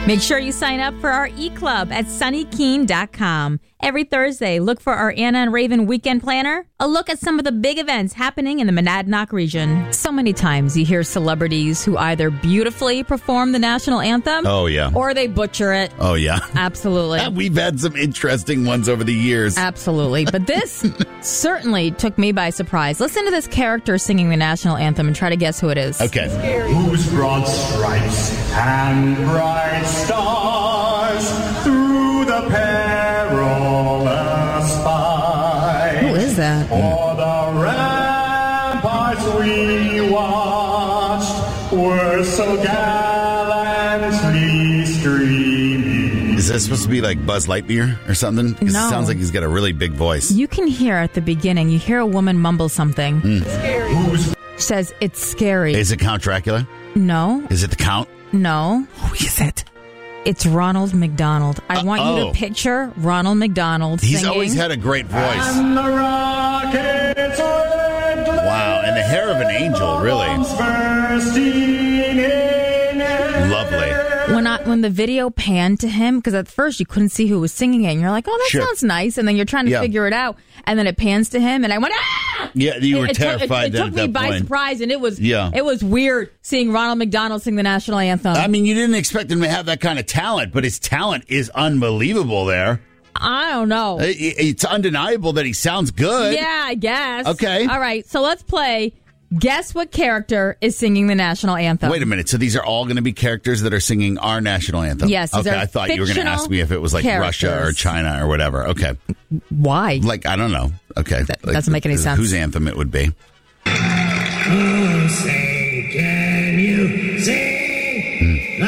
Make sure you sign up for our e-club at sunnykeen.com. Every Thursday, look for our Anna and Raven weekend planner, a look at some of the big events happening in the Monadnock region. So many times you hear celebrities who either beautifully perform the national anthem, or they butcher it. Oh, yeah. Absolutely. We've had some interesting ones over the years. Absolutely. But this certainly took me by surprise. Listen to this character singing the national anthem and try to guess who it is. Okay. Whose broad stripes and bright stars through the perilous fight. Who is that? For the ramparts we watched were so gallantly streaming. Is that supposed to be like Buzz Lightyear or something? 'Cause No. It sounds like he's got a really big voice. You can hear at the beginning, you hear a woman mumble something. Whose Says, it's scary. Is it Count Dracula? No. Is it the Count? No. Who is it? It's Ronald McDonald. I want you oh. to picture Ronald McDonald singing. He's always had a great voice. and the rockets red glare Wow, and the hair of an angel, really. bursting in air. Lovely. When the video panned to him, because at first you couldn't see who was singing it, and you're like, oh, that Sure. sounds nice, and then you're trying to Yeah. figure it out, and then it pans to him, and I went, ah! Yeah, you were It terrified then took at me that by point. surprise, and it was weird seeing Ronald McDonald sing the national anthem. I mean, you didn't expect him to have that kind of talent, but his talent is unbelievable there. I don't know. It's undeniable that he sounds good. Yeah, I guess. Okay. All right, so let's play Guess What Character is Singing the National Anthem. Wait a minute. So these are all going to be characters that are singing our national anthem? Yes, these Okay, are I thought you were going to ask fictional me if it was like Russia or characters. China or whatever. Okay. Why? Like, I don't know. Okay. That doesn't make any sense. Whose anthem it would be. Oh, say, can you sing?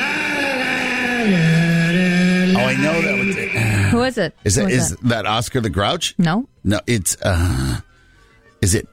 Oh, I know that was Who is it? Is Who that is that Oscar the Grouch? No. No, it's is it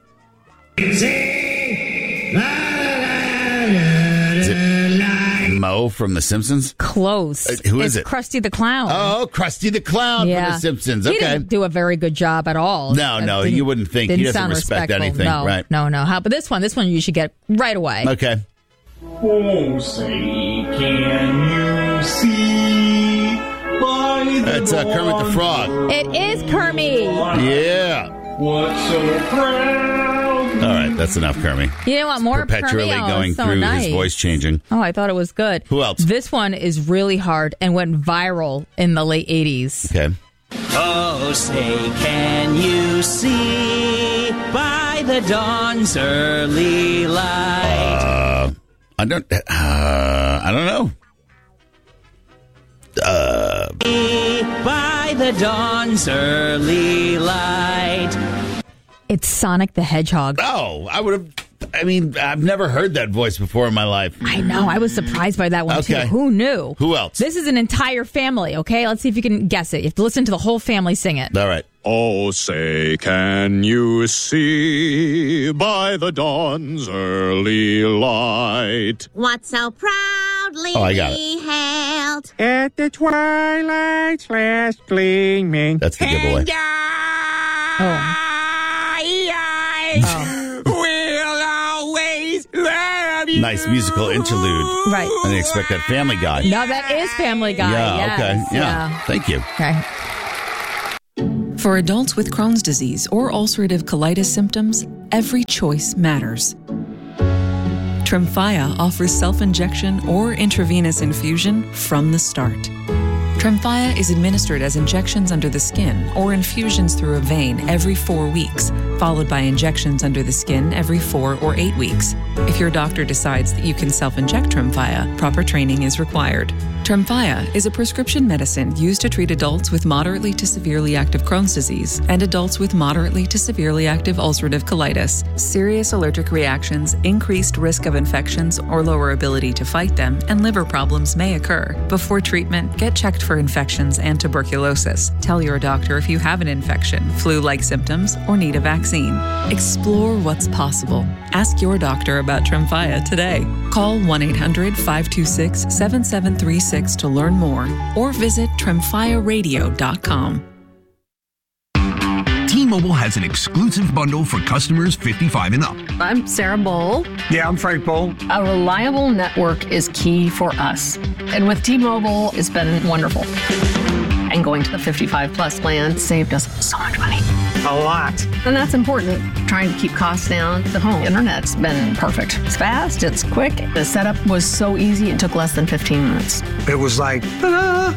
Mo from The Simpsons? Close. Who is it? It's Krusty the Clown. Oh, Krusty the Clown from The Simpsons. He Okay. didn't do a very good job at all. No, you wouldn't think. He Didn't doesn't sound respect respectful. anything, No, right? No. How? But this one you should get right away. Okay. Oh, say, can you see by the That's Kermit the Frog. It is Kermit. Yeah. What's so proud? All right, that's enough, Kermit. You know what? More of Perpetually Kermit. Oh, going it's so through nice. his voice changing. Oh, I thought it was good. Who else? This one is really hard and went viral in the late 80s. Okay. Oh, say, can you see by the dawn's early light? I don't know. By the dawn's early light. It's Sonic the Hedgehog. Oh, I've never heard that voice before in my life. I know. I was surprised by that one, Okay. too. Who knew? Who else? This is an entire family, okay? Let's see if you can guess it. You have to listen to the whole family sing it. All right. Oh, say, can you see by the dawn's early light? What so proudly Oh, I got it. we hailed. At the twilight's last gleaming. That's the giveaway. We'll always love you. Nice musical interlude. Right. I didn't expect that Family Guy. No, that is Family Guy. Yeah, yes. okay. Yeah. Thank you. Okay. For adults with Crohn's disease or ulcerative colitis symptoms, every choice matters. Tremfya offers self-injection or intravenous infusion from the start. Tremfya is administered as injections under the skin or infusions through a vein every 4 weeks, followed by injections under the skin every 4 or 8 weeks. If your doctor decides that you can self-inject Tremfya, proper training is required. Tremfya is a prescription medicine used to treat adults with moderately to severely active Crohn's disease and adults with moderately to severely active ulcerative colitis. Serious allergic reactions, increased risk of infections or lower ability to fight them, and liver problems may occur. Before treatment, get checked for infections and tuberculosis. Tell your doctor if you have an infection, flu-like symptoms, or need a vaccine. Explore what's possible. Ask your doctor about Tremfya today. Call 1-800-526-7736 to learn more or visit tremfyaradio.com. Teen T-Mobile has an exclusive bundle for customers 55 and up. I'm Sarah Bowl. Yeah, I'm Frank Bowl. A reliable network is key for us. And with T-Mobile, it's been wonderful. And going to the 55 plus plan saved us so much money. A lot. And that's important. Trying to keep costs down. The home internet's been perfect. It's fast, it's quick. The setup was so easy, it took less than 15 minutes. It was like, ta-da!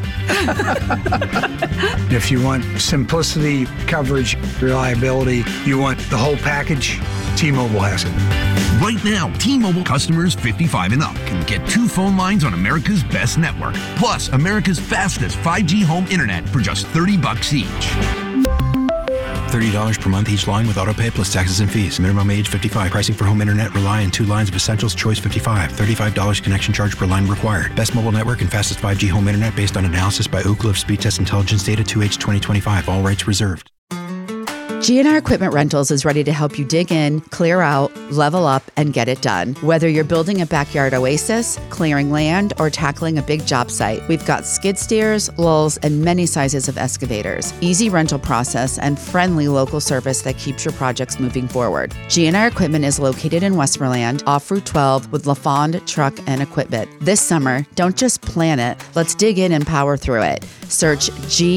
If you want simplicity, coverage, reliability, you want the whole package, T-Mobile has it. Right now, T-Mobile customers 55 and up can get 2 phone lines on America's best network, plus America's fastest 5G home internet for just $30 each. $30 per month each line with autopay plus taxes and fees. Minimum age 55. Pricing for home internet rely on 2 lines of Essentials Choice 55. $35 connection charge per line required. Best mobile network and fastest 5G home internet based on analysis by Ookla of Speed Test Intelligence data 2H 2025. All rights reserved. GNR Equipment Rentals is ready to help you dig in, clear out, level up, and get it done. Whether you're building a backyard oasis, clearing land, or tackling a big job site, we've got skid steers, lulls, and many sizes of excavators. Easy rental process and friendly local service that keeps your projects moving forward. GNR Equipment is located in Westmoreland, off Route 12 with LaFond Truck and Equipment. This summer, don't just plan it, let's dig in and power through it. Search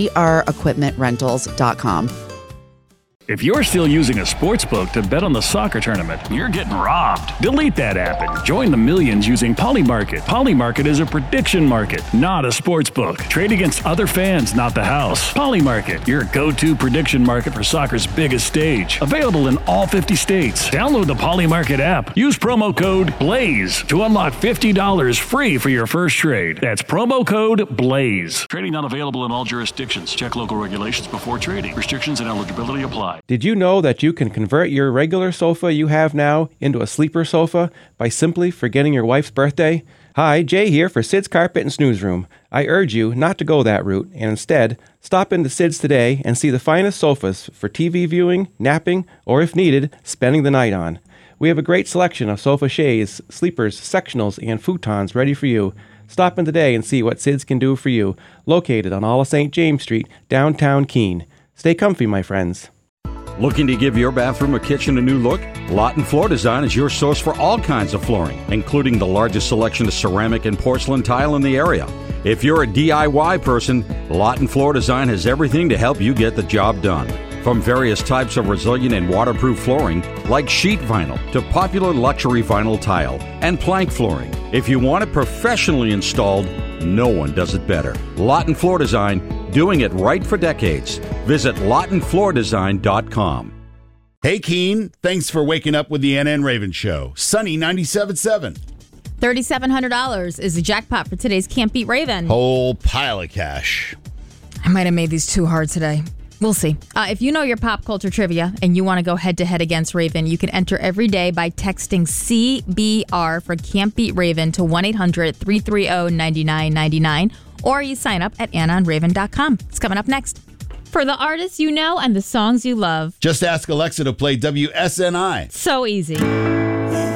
grequipmentrentals.com. If you're still using a sports book to bet on the soccer tournament, you're getting robbed. Delete that app and join the millions using Polymarket. Polymarket is a prediction market, not a sports book. Trade against other fans, not the house. Polymarket, your go-to prediction market for soccer's biggest stage. Available in all 50 states. Download the Polymarket app. Use promo code BLAZE to unlock $50 free for your first trade. That's promo code BLAZE. Trading not available in all jurisdictions. Check local regulations before trading. Restrictions and eligibility apply. Did you know that you can convert your regular sofa you have now into a sleeper sofa by simply forgetting your wife's birthday? Hi, Jay here for Sid's Carpet and Snooze Room. I urge you not to go that route and instead stop into Sid's today and see the finest sofas for TV viewing, napping, or if needed, spending the night on. We have a great selection of sofa shades, sleepers, sectionals, and futons ready for you. Stop in today and see what Sid's can do for you. Located on all of St. James Street, downtown Keene. Stay comfy, my friends. Looking to give your bathroom or kitchen a new look? Lawton Floor Design is your source for all kinds of flooring, including the largest selection of ceramic and porcelain tile in the area. If you're a DIY person, Lawton Floor Design has everything to help you get the job done. From various types of resilient and waterproof flooring, like sheet vinyl, to popular luxury vinyl tile and plank flooring. If you want it professionally installed, no one does it better. Lawton Floor Design, doing it right for decades. Visit LawtonFloorDesign.com. Hey, Keene. Thanks for waking up with the Anna and Raven Show. Sunny 97.7. $3,700 is the jackpot for today's Can't Beat Raven. Whole pile of cash. I might have made these too hard today. We'll see. If you know your pop culture trivia and you want to go head-to-head against Raven, you can enter every day by texting CBR for Can't Beat Raven to 1-800-330-9999, or you sign up at AnnaandRaven.com. It's coming up next. For the artists you know and the songs you love, just ask Alexa to play WSNI. So easy.